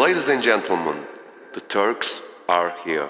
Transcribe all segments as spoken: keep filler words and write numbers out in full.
ladies and gentlemen, the Turks are here.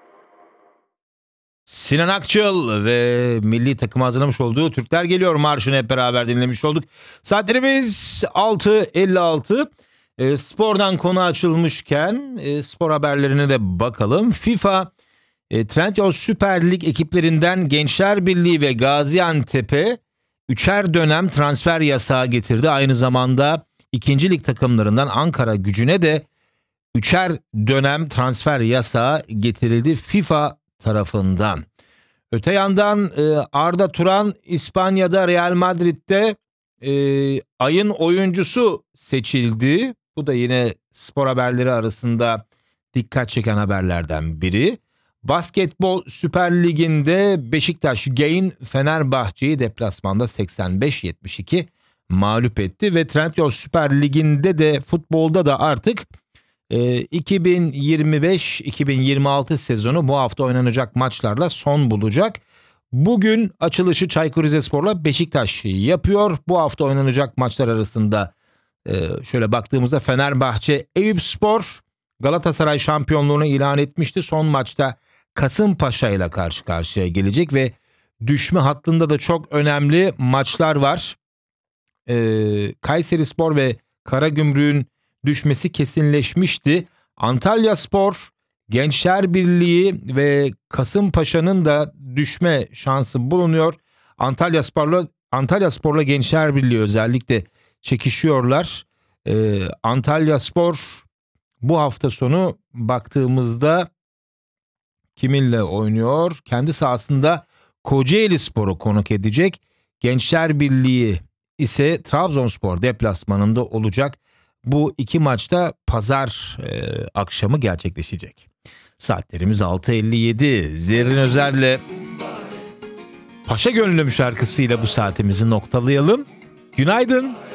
Sinan Akçıl ve milli takım hazırlamış olduğu Türkler Geliyor marşını hep beraber dinlemiş olduk. Saatlerimiz altı elli altı. E, spordan konu açılmışken e, spor haberlerine de bakalım. FIFA e, Trendyol Süper Lig ekiplerinden Gençler Birliği ve Gaziantep'e üçer dönem transfer yasağı getirdi. Aynı zamanda ikinci lig takımlarından Ankara Gücü'ne de üçer dönem transfer yasağı getirildi FIFA tarafından. Öte yandan Arda Turan İspanya'da Real Madrid'de e, ayın oyuncusu seçildi. Bu da yine spor haberleri arasında dikkat çeken haberlerden biri. Basketbol Süper Ligi'nde Beşiktaş Gain Fenerbahçe'yi deplasmanda seksen beş yetmiş iki mağlup etti ve Trendyol Süper Ligi'nde de futbolda da artık iki bin yirmi beş iki bin yirmi altı sezonu bu hafta oynanacak maçlarla son bulacak. Bugün açılışı Çaykur Rizespor'la Beşiktaş yapıyor. Bu hafta oynanacak maçlar arasında şöyle baktığımızda Fenerbahçe Eyüpspor Galatasaray şampiyonluğunu ilan etmişti. Son maçta Kasımpaşa ile karşı karşıya gelecek ve düşme hattında da çok önemli maçlar var. Ee, Kayserispor ve Karagümrük'ün düşmesi kesinleşmişti. Antalyaspor, Gençler Birliği ve Kasımpaşa'nın da düşme şansı bulunuyor. Antalyaspor'la Antalyaspor'la Gençler Birliği özellikle çekişiyorlar. Ee, Antalyaspor bu hafta sonu baktığımızda kiminle oynuyor? Kendi sahasında Kocaelispor'u konuk edecek. Gençler Birliği ise Trabzonspor deplasmanında olacak. Bu iki maçta pazar e, akşamı gerçekleşecek. Saatlerimiz altı elli yedi. Zerrin Özer'le Paşa Gönlüm şarkısıyla bu saatimizi noktalayalım. Günaydın.